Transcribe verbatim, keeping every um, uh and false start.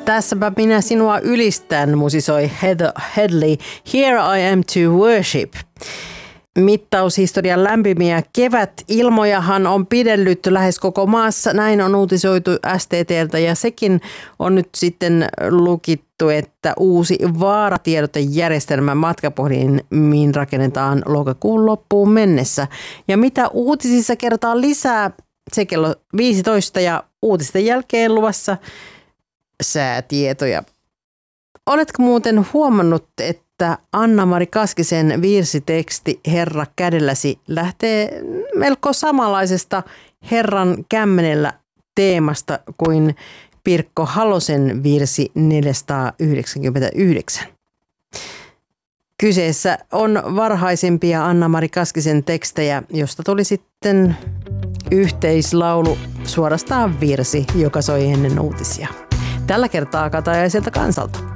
Tässäpä minä sinua ylistän, musisoi Heather Headley. Here I am to worship. Mittaushistorian lämpimiä kevätilmojahan on pidellyt lähes koko maassa. Näin on uutisoitu S T T:ltä ja sekin on nyt sitten lukittu, että uusi vaaratiedotejärjestelmä matkapuhelimiin rakennetaan lokakuun loppuun mennessä. Ja mitä uutisissa kerrotaan lisää, se kello viisitoista ja uutisten jälkeen luvassa säätietoja. Oletko muuten huomannut, että Anna-Mari Kaskisen virsiteksti Herra kädelläsi lähtee melko samanlaisesta Herran kämmenellä teemasta kuin Pirkko Halosen virsi neljäsataayhdeksänkymmentäyhdeksän. Kyseessä on varhaisempia Anna-Mari Kaskisen tekstejä, josta tuli sitten yhteislaulu, suorastaan virsi, joka soi ennen uutisia. Tällä kertaa Katajaiselta kansalta.